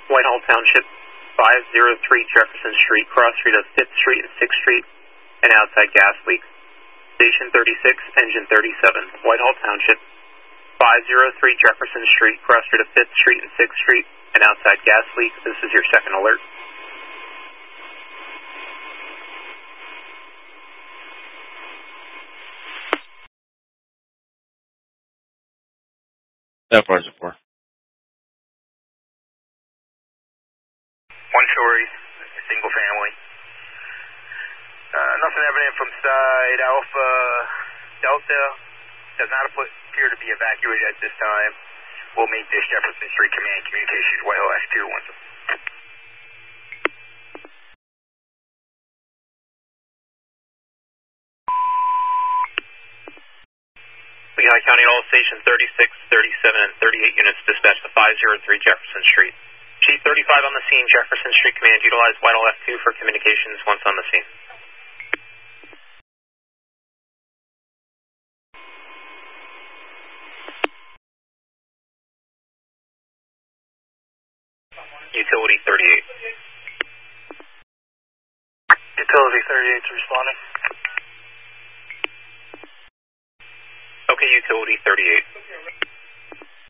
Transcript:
Whitehall Township, 503 Jefferson Street, cross street of 5th Street and 6th Street, and outside gas leak. Station 36, engine 37, Whitehall Township, 503 Jefferson Street, cross street of 5th Street and 6th Street, and outside gas leak. This is your second alert. That part's a 4. 1 story, single family. Nothing evident from side Alpha Delta. Does not appear to be evacuated at this time. We'll meet this Jefferson Street Command Communications Whitehall S2 once. Lehigh County, all station 36, 37, and 38 units dispatched to 503 Jefferson Street. Chief 35 on the scene, Jefferson Street Command, utilize Whitehall F2 for communications once on the scene. Utility 38. Utility 38 is responding. Okay, Utility 38.